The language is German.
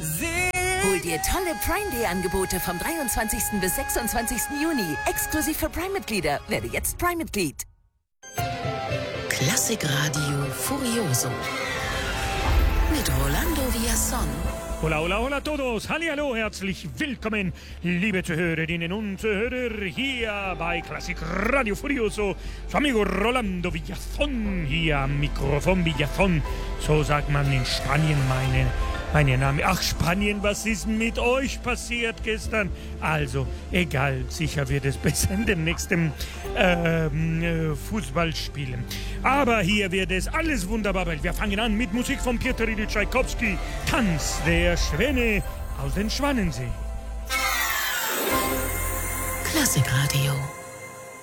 Hol dir tolle Prime Day Angebote vom 23. bis 26. Juni. Exklusiv für Prime-Mitglieder. Werde jetzt Prime-Mitglied. Klassikradio Furioso mit Rolando Villazón. Hola, hola, hola a todos. Hallihallo, herzlich willkommen, liebe Zuhörerinnen und Zuhörer, hier bei Classic Radio Furioso. Su amigo Rolando Villazón, hier am Mikrofon Villazón. So sagt man in Spanien meine Name. Ach, Spanien, was ist mit euch passiert gestern? Also, egal, sicher wird es besser in dem nächsten Fußballspielen. Aber hier wird es alles wunderbar, weil wir fangen an mit Musik von Piotr Ilyich Tschaikowski, Tanz der Schwäne aus dem Schwanensee. Klassikradio.